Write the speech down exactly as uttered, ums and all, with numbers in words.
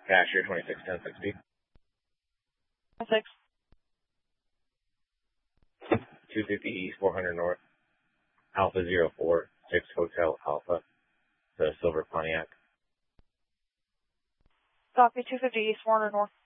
Cashier twenty-six ten sixty. Six. two fifty East, four hundred North. Alpha zero four six Hotel Alpha. The Silver Pontiac. Copy two fifty East, four hundred North.